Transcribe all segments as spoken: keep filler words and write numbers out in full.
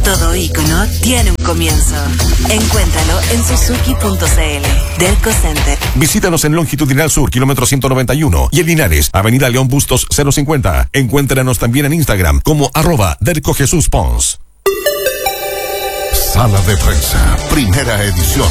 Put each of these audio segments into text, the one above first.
Todo ícono tiene un comienzo. Encuéntralo en suzuki punto c l. Derco Center. Visítanos en Longitudinal Sur, kilómetro ciento noventa y uno, y en Linares, Avenida León Bustos cero cincuenta. Encuéntranos también en Instagram como arroba Derco Jesús Pons. Sala de Prensa, primera edición.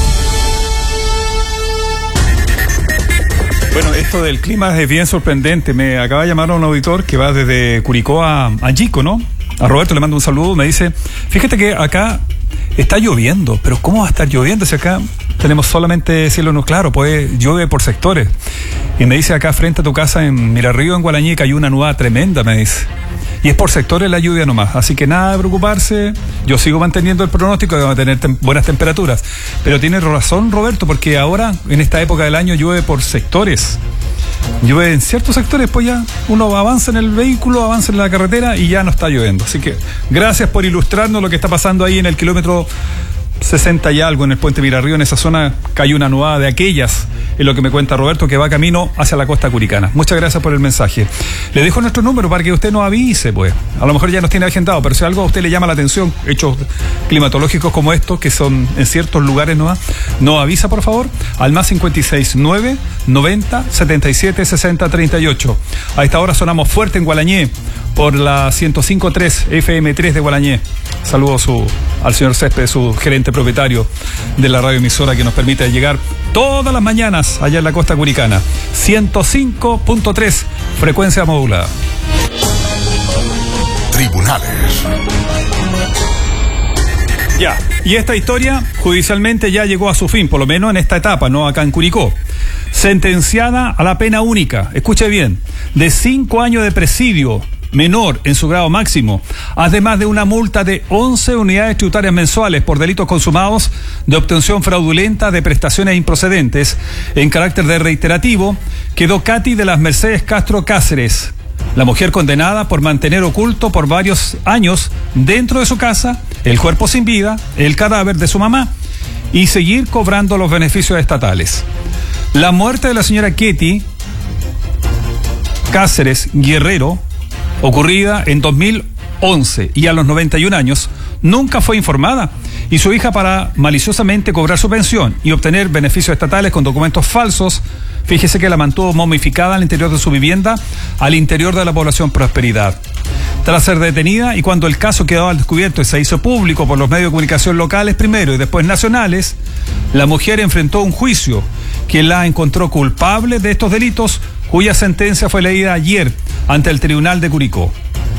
Bueno, esto del clima es bien sorprendente. Me acaba de llamar a un auditor que va desde Curicó a, a Yico, ¿no? A Roberto le mando un saludo. Me dice, fíjate que acá está lloviendo, pero ¿cómo va a estar lloviendo si acá tenemos solamente cielo no claro? Pues llueve por sectores. Y me dice, acá frente a tu casa en Mirarrío, en Gualañé, cayó una nubada tremenda, me dice. Y es por sectores la lluvia nomás, así que nada de preocuparse. Yo sigo manteniendo el pronóstico de tener tem- buenas temperaturas. Pero tiene razón Roberto, porque ahora, en esta época del año, llueve por sectores. Llueve en ciertos sectores, pues ya uno avanza en el vehículo, avanza en la carretera y ya no está lloviendo. Así que gracias por ilustrarnos lo que está pasando ahí en el kilómetro sesenta y algo, en el puente Mirarrío. En esa zona cayó una nubada de aquellas, es lo que me cuenta Roberto, que va camino hacia la costa curicana. Muchas gracias por el mensaje. Le dejo nuestro número para que usted nos avise, pues. A lo mejor ya nos tiene agendado, pero si algo a usted le llama la atención, hechos climatológicos como estos, que son en ciertos lugares, ¿no? Nos avisa, por favor, al más cincuenta y seis nueve, noventa, setenta y siete, sesenta, treinta y ocho. A esta hora sonamos fuerte en Gualañé, por la ciento cinco punto tres, F M tres de Gualañé. Saludos su, al señor Céspedes, su gerente propietario de la radioemisora, que nos permite llegar todas las mañanas allá en la costa curicana. ciento cinco punto tres, frecuencia modulada. Tribunales. Ya, y esta historia judicialmente ya llegó a su fin, por lo menos en esta etapa, ¿no? Acá en Curicó. Sentenciada a la pena única, escuche bien, de cinco años de presidio menor en su grado máximo, además de una multa de once unidades tributarias mensuales por delitos consumados de obtención fraudulenta de prestaciones improcedentes en carácter de reiterativo, quedó Katy de las Mercedes Castro Cáceres, la mujer condenada por mantener oculto por varios años dentro de su casa el cuerpo sin vida, el cadáver de su mamá, y seguir cobrando los beneficios estatales. La muerte de la señora Katy Cáceres Guerrero, ocurrida en dos mil once y a los noventa y un años, nunca fue informada, y su hija, para maliciosamente cobrar su pensión y obtener beneficios estatales con documentos falsos, fíjese que la mantuvo momificada al interior de su vivienda, al interior de la población Prosperidad. Tras ser detenida, y cuando el caso quedó al descubierto y se hizo público por los medios de comunicación locales primero y después nacionales, la mujer enfrentó un juicio que la encontró culpable de estos delitos, cuya sentencia fue leída ayer ante el Tribunal de Curicó.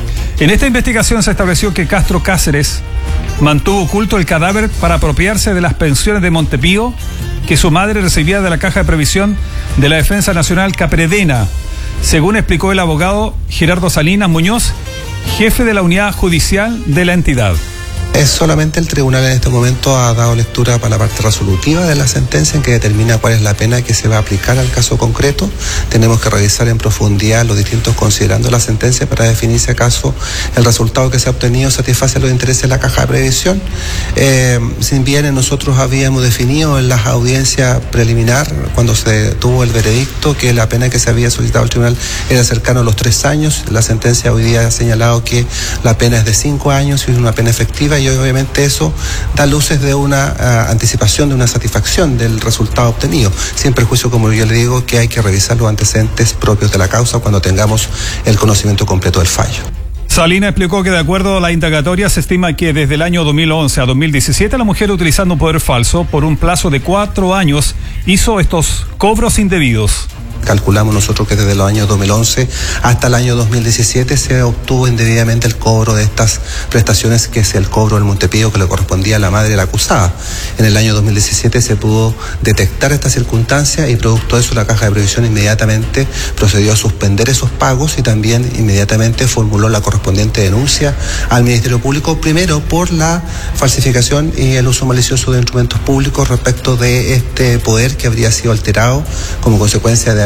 En esta investigación se estableció que Castro Cáceres mantuvo oculto el cadáver para apropiarse de las pensiones de Montepío que su madre recibía de la Caja de Previsión de la Defensa Nacional Capredena, según explicó el abogado Gerardo Salinas Muñoz, jefe de la unidad judicial de la entidad. Es solamente el tribunal en este momento ha dado lectura para la parte resolutiva de la sentencia, en que determina cuál es la pena que se va a aplicar al caso concreto. Tenemos que revisar en profundidad los distintos considerando la sentencia para definir si acaso el resultado que se ha obtenido satisface los intereses de la Caja de Previsión. Eh, si bien nosotros habíamos definido en las audiencias preliminar, cuando se tuvo el veredicto, que la pena que se había solicitado al tribunal era cercano a los tres años, la sentencia hoy día ha señalado que la pena es de cinco años y es una pena efectiva, y obviamente eso da luces de una uh, anticipación, de una satisfacción del resultado obtenido, sin perjuicio, como yo le digo, que hay que revisar los antecedentes propios de la causa cuando tengamos el conocimiento completo del fallo. Salinas explicó que de acuerdo a la indagatoria se estima que desde el año dos mil once a dos mil diecisiete la mujer, utilizando un poder falso por un plazo de cuatro años, hizo estos cobros indebidos. Calculamos nosotros que desde los años dos mil once hasta el año dos mil diecisiete se obtuvo indebidamente el cobro de estas prestaciones, que es el cobro del Montepío que le correspondía a la madre de la acusada. En el año dos mil diecisiete se pudo detectar esta circunstancia y producto de eso la Caja de Previsión inmediatamente procedió a suspender esos pagos y también inmediatamente formuló la correspondiente denuncia al Ministerio Público, primero por la falsificación y el uso malicioso de instrumentos públicos respecto de este poder que habría sido alterado como consecuencia de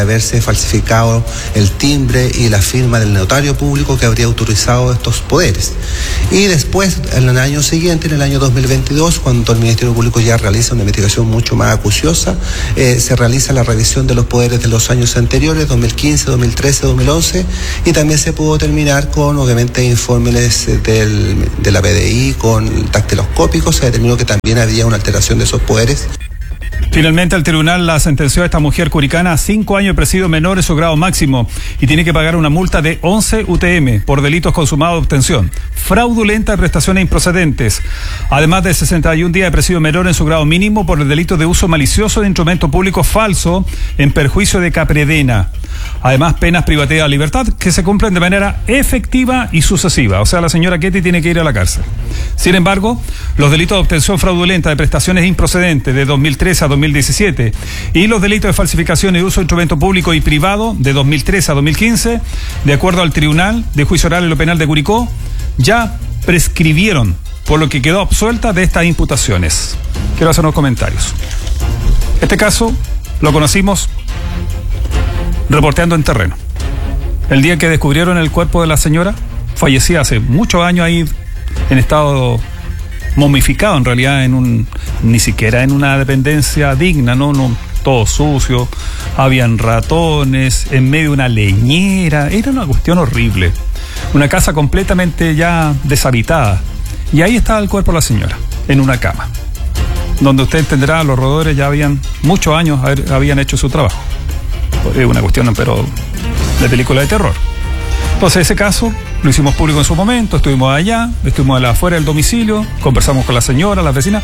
haberse falsificado el timbre y la firma del notario público que habría autorizado estos poderes. Y después, en el año siguiente, en el año dos mil veintidós, cuando el Ministerio Público ya realiza una investigación mucho más acuciosa, eh, se realiza la revisión de los poderes de los años anteriores, dos mil quince, dos mil trece, dos mil once, y también se pudo terminar con, obviamente, informes del, de la P D I, con dactiloscópicos, se determinó que también había una alteración de esos poderes. Finalmente, el tribunal la sentenció a esta mujer curicana a cinco años de presidio menor en su grado máximo y tiene que pagar una multa de once U T M por delitos consumados de obtención fraudulenta de prestaciones improcedentes, además de sesenta y un días de presidio menor en su grado mínimo por el delito de uso malicioso de instrumento público falso en perjuicio de Capredena. Además, penas privativas de libertad que se cumplen de manera efectiva y sucesiva. O sea, la señora Ketty tiene que ir a la cárcel. Sin embargo, los delitos de obtención fraudulenta de prestaciones improcedentes de dos mil trece a dos mil diecisiete y los delitos de falsificación y uso de instrumento público y privado de dos mil trece a dos mil quince, de acuerdo al Tribunal de Juicio Oral en lo Penal de Curicó, ya prescribieron, por lo que quedó absuelta de estas imputaciones. Quiero hacer unos comentarios. Este caso lo conocimos reporteando en terreno. El día que descubrieron el cuerpo de la señora, fallecida hace muchos años ahí en estado momificado, en realidad en un ni siquiera en una dependencia digna, no, no, todo sucio, habían ratones, en medio de una leñera, era una cuestión horrible, una casa completamente ya deshabitada, y ahí estaba el cuerpo de la señora, en una cama, donde usted entenderá, los roedores ya habían muchos años habían hecho su trabajo. Es una cuestión, pero de película de terror. Entonces, ese caso lo hicimos público en su momento, estuvimos allá, estuvimos afuera del domicilio, conversamos con la señora, las vecinas.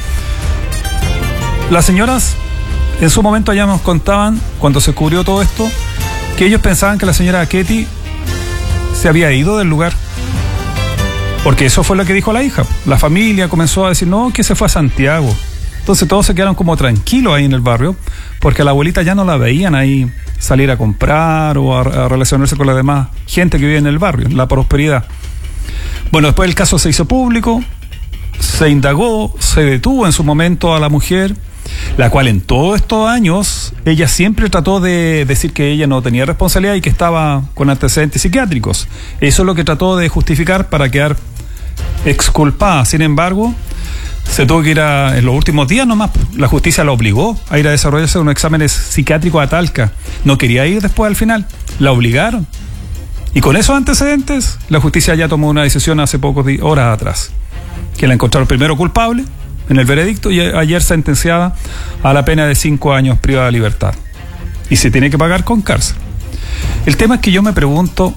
Las señoras, en su momento allá nos contaban, cuando se cubrió todo esto, que ellos pensaban que la señora Ketty se había ido del lugar. Porque eso fue lo que dijo la hija. La familia comenzó a decir, no, que se fue a Santiago. Entonces todos se quedaron como tranquilos ahí en el barrio, porque a la abuelita ya no la veían ahí salir a comprar o a, a relacionarse con la demás gente que vive en el barrio, en la prosperidad. Bueno, después el caso se hizo público, se indagó, se detuvo en su momento a la mujer, la cual en todos estos años ella siempre trató de decir que ella no tenía responsabilidad y que estaba con antecedentes psiquiátricos. Eso es lo que trató de justificar para quedar exculpada. Sin embargo, se tuvo que ir a, en los últimos días nomás, la justicia la obligó a ir a desarrollarse unos exámenes psiquiátricos a Talca. No quería ir después al final, la obligaron. Y con esos antecedentes, la justicia ya tomó una decisión hace pocos días, horas atrás, que la encontraron primero culpable en el veredicto y ayer sentenciada a la pena de cinco años privada de libertad. Y se tiene que pagar con cárcel. El tema es que yo me pregunto,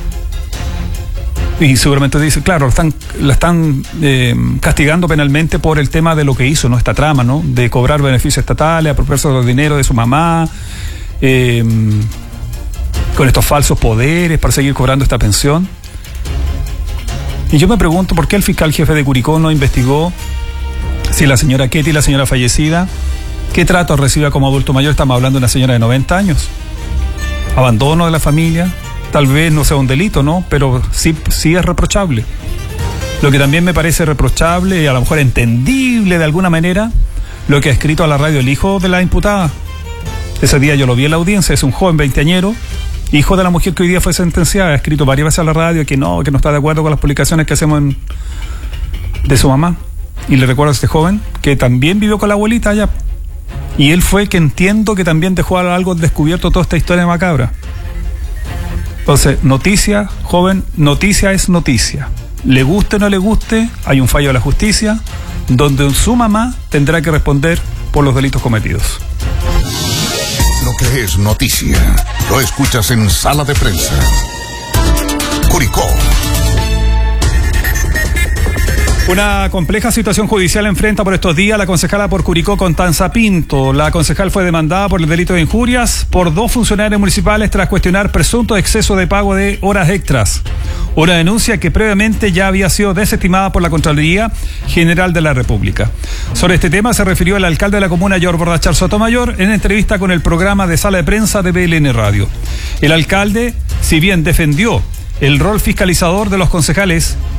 y seguramente dice, claro, la están, la están eh, castigando penalmente por el tema de lo que hizo, ¿no? Esta trama, ¿no? De cobrar beneficios estatales, apropiarse del dinero de su mamá, eh, con estos falsos poderes para seguir cobrando esta pensión. Y yo me pregunto por qué el fiscal jefe de Curicó no investigó si la señora Ketty, la señora fallecida, qué trato recibía como adulto mayor. Estamos hablando de una señora de noventa años. Abandono de la familia. Tal vez no sea un delito, ¿no? Pero sí, sí es reprochable. Lo que también me parece reprochable y a lo mejor entendible de alguna manera, lo que ha escrito a la radio el hijo de la imputada. Ese día yo lo vi en la audiencia, es un joven veinteañero, hijo de la mujer que hoy día fue sentenciada, ha escrito varias veces a la radio que no, que no está de acuerdo con las publicaciones que hacemos en, de su mamá. Y le recuerdo a este joven que también vivió con la abuelita allá. Y él fue que entiendo que también dejó algo descubierto toda esta historia macabra. Entonces, noticia, joven, noticia es noticia. Le guste o no le guste, hay un fallo de la justicia donde su mamá tendrá que responder por los delitos cometidos. Lo que es noticia, lo escuchas en Sala de Prensa. Curicó. Una compleja situación judicial enfrenta por estos días la concejala por Curicó, Constanza Pinto. La concejal fue demandada por el delito de injurias por dos funcionarios municipales tras cuestionar presunto exceso de pago de horas extras. Una denuncia que previamente ya había sido desestimada por la Contraloría General de la República. Sobre este tema se refirió el alcalde de la comuna, George Bordachar Sotomayor, en entrevista con el programa de Sala de Prensa de B L N Radio. El alcalde, si bien defendió el rol fiscalizador de los concejales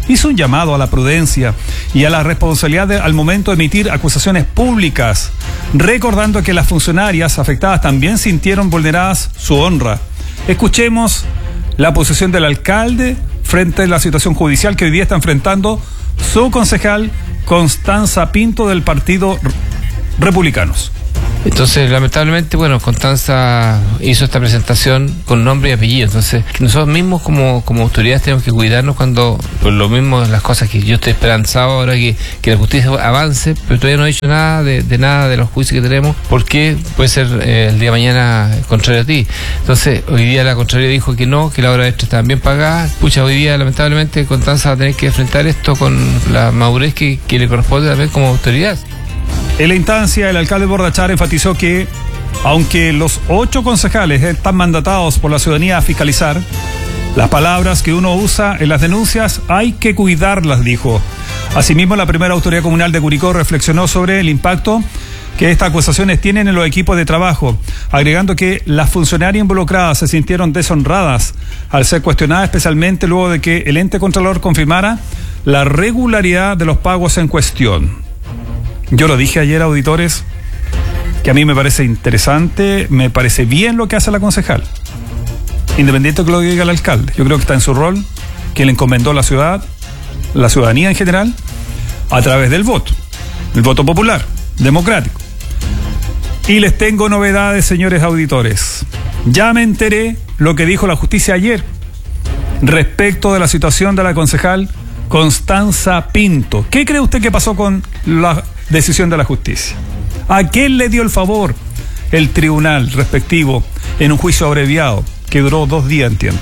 hizo un llamado a la prudencia y a la responsabilidad de, al momento de emitir acusaciones públicas, recordando que las funcionarias afectadas también sintieron vulneradas su honra. Escuchemos la posición del alcalde frente a la situación judicial que hoy día está enfrentando su concejal Constanza Pinto del Partido Republicanos. Entonces, lamentablemente, bueno, Constanza hizo esta presentación con nombre y apellido. Entonces, nosotros mismos como, como autoridades tenemos que cuidarnos cuando, por lo mismo, las cosas que yo estoy esperanzado ahora que, que la justicia avance, pero todavía no he dicho nada de, de nada de los juicios que tenemos, porque puede ser eh, el día de mañana contrario a ti. Entonces, hoy día la contraria dijo que no, que la hora extra estaban bien pagada. Pucha, hoy día, lamentablemente, Constanza va a tener que enfrentar esto con la madurez que, que le corresponde también como autoridad. En la instancia, el alcalde Bordachar enfatizó que, aunque los ocho concejales están mandatados por la ciudadanía a fiscalizar, las palabras que uno usa en las denuncias hay que cuidarlas, dijo. Asimismo, la primera autoridad comunal de Curicó reflexionó sobre el impacto que estas acusaciones tienen en los equipos de trabajo, agregando que las funcionarias involucradas se sintieron deshonradas al ser cuestionadas, especialmente luego de que el ente contralor confirmara la regularidad de los pagos en cuestión. Yo lo dije ayer, auditores, que a mí me parece interesante, me parece bien lo que hace la concejal, independiente de que lo diga el alcalde. Yo creo que está en su rol, que le encomendó la ciudad, la ciudadanía en general, a través del voto, el voto popular, democrático. Y les tengo novedades, señores auditores. Ya me enteré lo que dijo la justicia ayer respecto de la situación de la concejal Constanza Pinto. ¿Qué cree usted que pasó con la decisión de la justicia? ¿A quién le dio el favor el tribunal respectivo en un juicio abreviado que duró dos días, entiendo?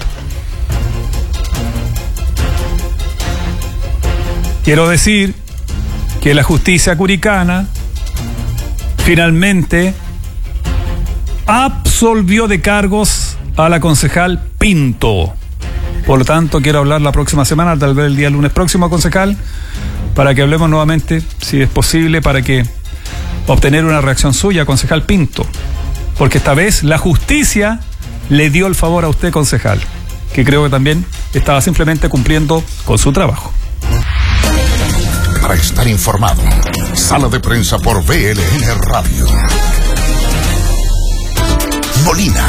Quiero decir que la justicia curicana finalmente absolvió de cargos a la concejal Pinto. Por lo tanto, quiero hablar la próxima semana, tal vez el día lunes próximo, concejal, para que hablemos nuevamente, si es posible, para que obtener una reacción suya, concejal Pinto. Porque esta vez la justicia le dio el favor a usted, concejal, que creo que también estaba simplemente cumpliendo con su trabajo. Para estar informado, Sala de Prensa por V L N Radio. Molina.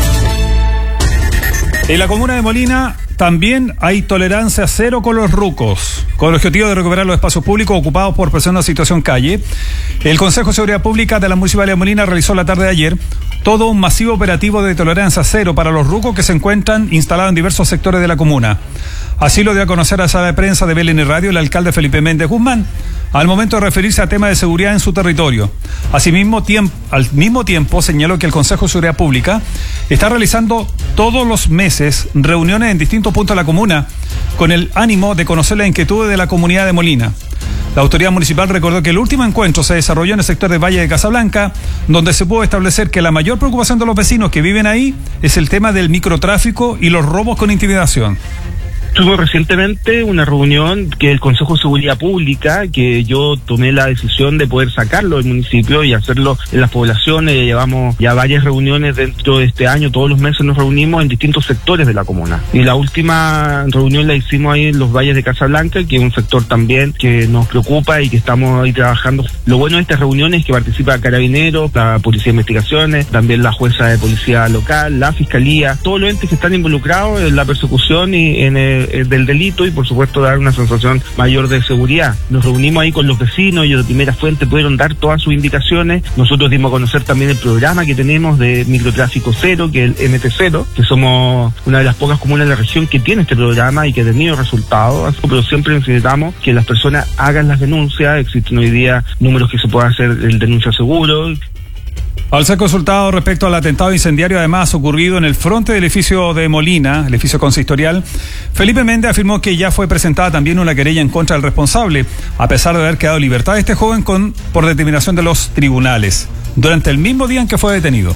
En la comuna de Molina también hay tolerancia cero con los rucos. Con el objetivo de recuperar los espacios públicos ocupados por personas en situación calle, el Consejo de Seguridad Pública de la Municipalidad de Molina realizó la tarde de ayer todo un masivo operativo de tolerancia cero para los rucos que se encuentran instalados en diversos sectores de la comuna. Así lo dio a conocer a la sala de prensa de V L N Radio el alcalde Felipe Méndez Guzmán, al momento de referirse a temas de seguridad en su territorio. Asimismo, tiemp- al mismo tiempo señaló que el Consejo de Seguridad Pública está realizando todos los meses reuniones en distintos puntos de la comuna con el ánimo de conocer las inquietudes de la comunidad de Molina. La autoridad municipal recordó que el último encuentro se desarrolló en el sector del Valle de Casablanca, donde se pudo establecer que la mayor preocupación de los vecinos que viven ahí es el tema del microtráfico y los robos con intimidación. Tuvimos recientemente una reunión que el Consejo de Seguridad Pública, que yo tomé la decisión de poder sacarlo del municipio y hacerlo en las poblaciones. Llevamos ya varias reuniones dentro de este año, todos los meses nos reunimos en distintos sectores de la comuna. Y la última reunión la hicimos ahí en los Valles de Casablanca, que es un sector también que nos preocupa y que estamos ahí trabajando. Lo bueno de estas reuniones es que participa Carabineros, la Policía de Investigaciones, también la jueza de policía local, la Fiscalía, todos los entes que están involucrados en la persecución y en el del delito y por supuesto dar una sensación mayor de seguridad. Nos reunimos ahí con los vecinos, ellos de primera fuente pudieron dar todas sus indicaciones. Nosotros dimos a conocer también el programa que tenemos de microtráfico cero, que es el M T cero, que somos una de las pocas comunas de la región que tiene este programa y que ha tenido resultados, pero siempre necesitamos que las personas hagan las denuncias. Existen hoy día números que se puede hacer el denuncia seguro. Al ser consultado respecto al atentado incendiario además ocurrido en el frente del edificio de Molina, el edificio consistorial, Felipe Méndez afirmó que ya fue presentada también una querella en contra del responsable, a pesar de haber quedado en libertad este joven con, por determinación de los tribunales, durante el mismo día en que fue detenido.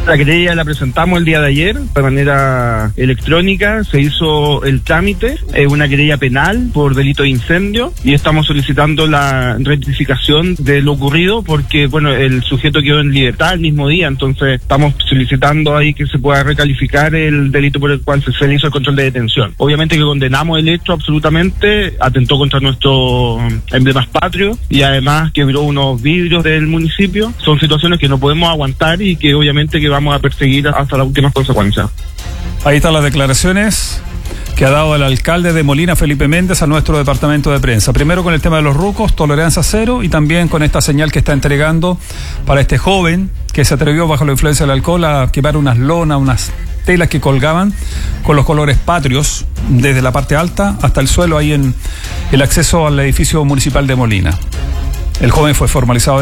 La querella la presentamos el día de ayer de manera electrónica, se hizo el trámite, es una querella penal por delito de incendio y estamos solicitando la rectificación de lo ocurrido porque, bueno, el sujeto quedó en libertad el mismo día, entonces estamos solicitando ahí que se pueda recalificar el delito por el cual se le hizo el control de detención. Obviamente que condenamos el hecho absolutamente, atentó contra nuestros emblemas patrios y además quebró unos vidrios del municipio. Son situaciones que no podemos aguantar y que obviamente que vamos a perseguir hasta las últimas consecuencias. Ahí están las declaraciones que ha dado el alcalde de Molina, Felipe Méndez, a nuestro departamento de prensa. Primero con el tema de los rucos, tolerancia cero, y también con esta señal que está entregando para este joven que se atrevió bajo la influencia del alcohol a quemar unas lonas, unas telas que colgaban con los colores patrios desde la parte alta hasta el suelo ahí en el acceso al edificio municipal de Molina. El joven fue formalizado